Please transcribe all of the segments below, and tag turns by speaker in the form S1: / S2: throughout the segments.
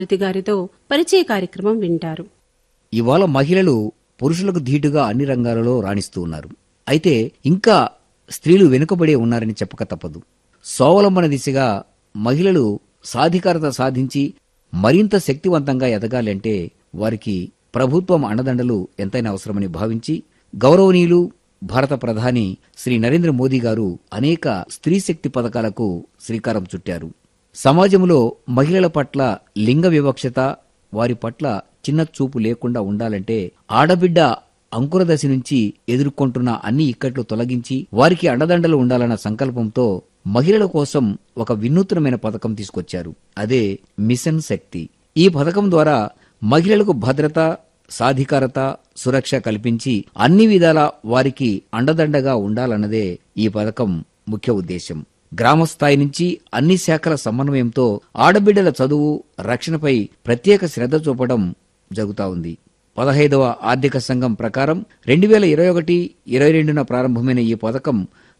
S1: శృతి గారితో పరిచయ కార్యక్రమం వింటారు.
S2: ఇవాళ మహిళలు పురుషులకు ధీటుగా అన్ని రంగాలలో రాణిస్తూ ఉన్నారు. అయితే ఇంకా స్త్రీలు వెనుకబడే ఉన్నారని చెప్పక తప్పదు. స్వావలంబన దిశగా మహిళలు సాధికారత సాధించి మరింత శక్తివంతంగా ఎదగాలంటే వారికి ప్రభుత్వం అండదండలు ఎంతైనా అవసరమని భావించి గౌరవనీయులు భారత ప్రధాని శ్రీ నరేంద్ర మోదీ గారు అనేక స్త్రీ శక్తి పథకాలకు శ్రీకారం చుట్టారు. సమాజంలో మహిళల పట్ల లింగ వివక్షత, వారి పట్ల చిన్న చూపు లేకుండా ఉండాలంటే ఆడబిడ్డ అంకురదశ నుంచి ఎదుర్కొంటున్న అన్ని ఇక్కట్లు తొలగించి వారికి అండదండలు ఉండాలన్న సంకల్పంతో మహిళల కోసం ఒక వినూత్నమైన పథకం తీసుకొచ్చారు. అదే మిషన్ శక్తి. ఈ పథకం ద్వారా మహిళలకు భద్రత, సాధికారత, సురక్ష కల్పించి అన్ని విధాల వారికి అండదండగా ఉండాలన్నదే ఈ పథకం ముఖ్య ఉద్దేశం. గ్రామ స్థాయి నుంచి అన్ని శాఖల సమన్వయంతో ఆడబిడ్డల చదువు, రక్షణపై ప్రత్యేక శ్రద్ధ చూపడం జరుగుతా ఉంది. 15వ ఆర్థిక సంఘం ప్రకారం 2021-22 ప్రారంభమైన ఈ పథకం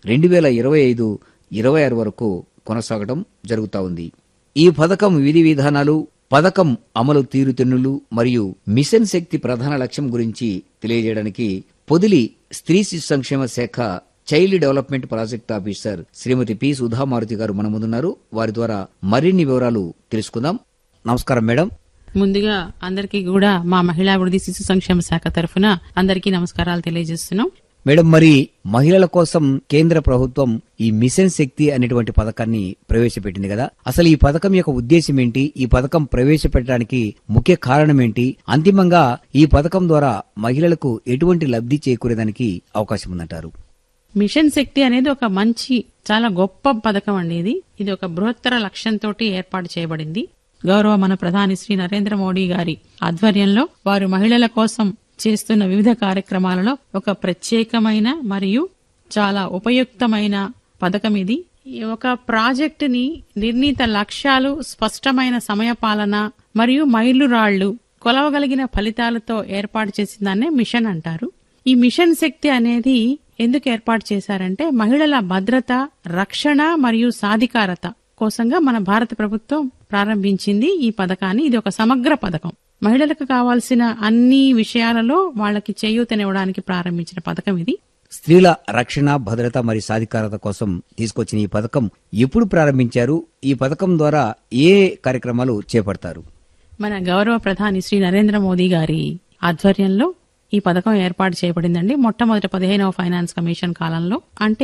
S2: 2025-26 వరకు కొనసాగడం జరుగుతా ఉంది. ఈ పథకం విధి విధానాలు, పథకం అమలు తీరుతెన్నులు మరియు మిషన్ శక్తి ప్రధాన లక్ష్యం గురించి తెలియజేయడానికి పొదిలి స్త్రీ శిశు సంక్షేమ శాఖ చైల్డ్ డెవలప్మెంట్ ప్రాజెక్ట్ ఆఫీసర్ శ్రీమతి పి సుధామారుతి గారు మన ముందున్నారు. వారి ద్వారా మరిన్ని వివరాలు తెలుసుకుందాం. నమస్కారం మేడం.
S3: ముందుగా అందరికీ కూడా మా మహిళా అభివృద్ధి శిశు సంక్షేమ శాఖ తరఫున అందరికీ నమస్కారాలు తెలియజేస్తున్నాం.
S2: మేడం, మరి మహిళల కోసం కేంద్ర ప్రభుత్వం ఈ మిషన్ శక్తి అనేటువంటి పథకాన్ని ప్రవేశపెట్టింది కదా, అసలు ఈ పథకం యొక్క ఉద్దేశం ఏంటి? ఈ పథకం ప్రవేశపెట్టడానికి ముఖ్య కారణం ఏంటి? అంతిమంగా ఈ పథకం ద్వారా మహిళలకు ఎటువంటి లబ్ధి చేకూరేదానికి అవకాశం ఉందంటారు?
S3: మిషన్ శక్తి అనేది ఒక మంచి, చాలా గొప్ప పథకం అండి. ఇది ఒక బృహత్తర లక్ష్యంతో ఏర్పాటు చేయబడింది. గౌరవ మన ప్రధాని శ్రీ నరేంద్ర మోడీ గారి ఆధ్వర్యంలో వారు మహిళల కోసం చేస్తున్న వివిధ కార్యక్రమాలలో ఒక ప్రత్యేకమైన మరియు చాలా ఉపయుక్తమైన పథకం ఇది. ఒక ప్రాజెక్టుని నిర్ణీత లక్ష్యాలు, స్పష్టమైన సమయపాలన మరియు మైలురాళ్లు, కొలవగలిగిన ఫలితాలతో ఏర్పాటు చేసిన దాన్నే మిషన్ అంటారు. ఈ మిషన్ శక్తి అనేది ఎందుకు ఏర్పాటు చేశారంటే మహిళల భద్రత, రక్షణ మరియు సాధికారత కోసంగా మన భారత ప్రభుత్వం ప్రారంభించింది ఈ పథకాన్ని. ఇది ఒక సమగ్ర పథకం. మహిళలకు కావాల్సిన అన్ని విషయాలలో వాళ్ళకి చేయూతనివ్వడానికి ప్రారంభించిన పథకం ఇది.
S2: స్త్రీల రక్షణ, భద్రత మరియు సాధికారత కోసం తీసుకొచ్చిన ఈ పథకం ఎప్పుడు ప్రారంభించారు? ఈ పథకం ద్వారా ఏ కార్యక్రమాలు చేపడతారు?
S3: మన గౌరవ ప్రధాని శ్రీ నరేంద్ర మోదీ గారి ఆధ్వర్యంలో ఈ పథకం ఏర్పాటు చేయబడిందండి. మొట్టమొదటి 15వ ఫైనాన్స్ కమిషన్ కాలంలో, అంటే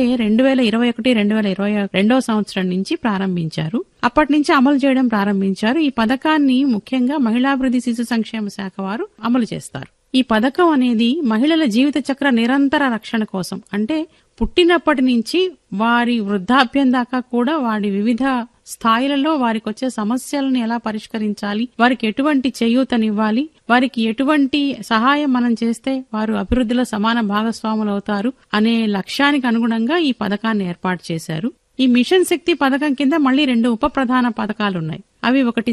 S3: 2021-2022 సంవత్సరం నుంచి ప్రారంభించారు. అప్పటి నుంచి అమలు చేయడం ప్రారంభించారు. ఈ పథకాన్ని ముఖ్యంగా మహిళాభివృద్ధి శిశు సంక్షేమ శాఖ వారు అమలు చేస్తారు. ఈ పథకం అనేది మహిళల జీవిత చక్ర నిరంతర రక్షణ కోసం, అంటే పుట్టినప్పటి నుంచి వారి వృద్ధాప్యం దాకా కూడా వారి వివిధ స్థాయిలలో వారికి వచ్చే సమస్యలను ఎలా పరిష్కరించాలి, వారికి ఎటువంటి చేయూతనివ్వాలి, వారికి ఎటువంటి సహాయం మనం చేస్తే వారు అభివృద్ధిలో సమాన భాగస్వాములు అవుతారు అనే లక్ష్యానికి అనుగుణంగా ఈ పథకాన్ని ఏర్పాటు చేశారు. ఈ మిషన్ శక్తి పథకం కింద మళ్లీ 2 ఉప ప్రధాన పథకాలున్నాయి. అవి ఒకటి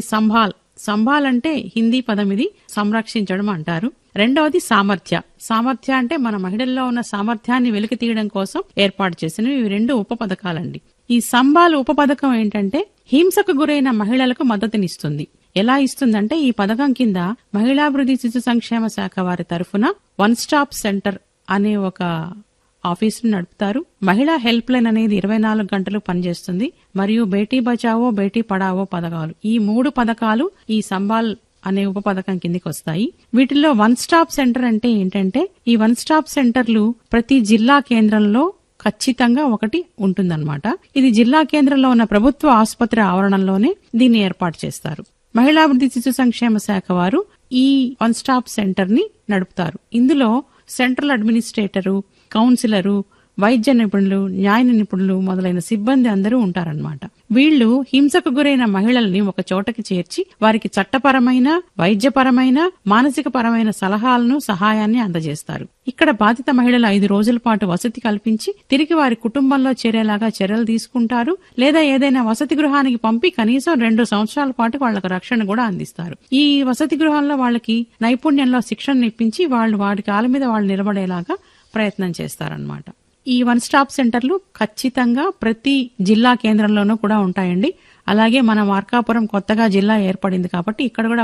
S3: సంభాల్ అంటే హిందీ పదం, ఇది సంరక్షించడం అంటారు. రెండవది సామర్థ్య అంటే మన మహిళల్లో ఉన్న సామర్థ్యాన్ని వెలికి తీయడం కోసం ఏర్పాటు చేసినవి. ఇవి 2 ఉప పథకాలండి. ఈ సంభాల్ ఉప పథకం ఏంటంటే హింసకు గురైన మహిళలకు మద్దతునిస్తుంది. ఎలా ఇస్తుందంటే ఈ పథకం కింద మహిళాభివృద్ధి శిశు సంక్షేమ శాఖ వారి తరఫున 1 స్టాప్ సెంటర్ అనే ఒక ఆఫీసును నడుపుతారు. మహిళా హెల్ప్ లైన్ అనేది 24 గంటలు పనిచేస్తుంది. మరియు బేటీ బచావో బేటీ పడావో పథకాలు, ఈ 3 పథకాలు ఈ సంభాల్ అనే ఉప పథకం కిందికి వస్తాయి. వీటిల్లో 1 స్టాప్ సెంటర్ అంటే ఏంటంటే ఈ 1 స్టాప్ సెంటర్లు ప్రతి జిల్లా కేంద్రంలో ఖచ్చితంగా ఒకటి ఉంటుందన్నమాట. ఇది జిల్లా కేంద్రంలో ఉన్న ప్రభుత్వ ఆసుపత్రి ఆవరణంలోనే దీన్ని ఏర్పాటు చేస్తారు. మహిళాభివృద్ధి శిశు సంక్షేమ శాఖ వారు ఈ 1 స్టాప్ సెంటర్ ని నడుపుతారు. ఇందులో సెంట్రల్ అడ్మినిస్ట్రేటరు, కౌన్సిలరు, వైద్య నిపుణులు, న్యాయ నిపుణులు మొదలైన సిబ్బంది అందరూ ఉంటారన్నమాట. వీళ్లు హింసకు గురైన మహిళల్ని ఒక చోటకి చేర్చి వారికి చట్టపరమైన, వైద్యపరమైన, మానసిక పరమైన సలహాలను, సహాయాన్ని అందజేస్తారు. ఇక్కడ బాధిత మహిళలు 5 రోజుల పాటు వసతి కల్పించి తిరిగి వారి కుటుంబంలో చేరేలాగా చర్యలు తీసుకుంటారు. లేదా ఏదైనా వసతి గృహానికి పంపి కనీసం 2 సంవత్సరాల పాటు వాళ్లకు రక్షణ కూడా అందిస్తారు. ఈ వసతి గృహంలో వాళ్ళకి నైపుణ్యంలో శిక్షణ ఇప్పించి వాళ్ళు వారి కాళ్ళ మీద వాళ్ళు నిలబడేలాగా ప్రయత్నం చేస్తారన్నమాట. ఈ 1 స్టాప్ సెంటర్లు ఖచ్చితంగా ప్రతి జిల్లా కేంద్రంలోనూ కూడా ఉంటాయండి. అలాగే మన మార్కాపురం కొత్తగా జిల్లా ఏర్పడింది కాబట్టి ఇక్కడ కూడా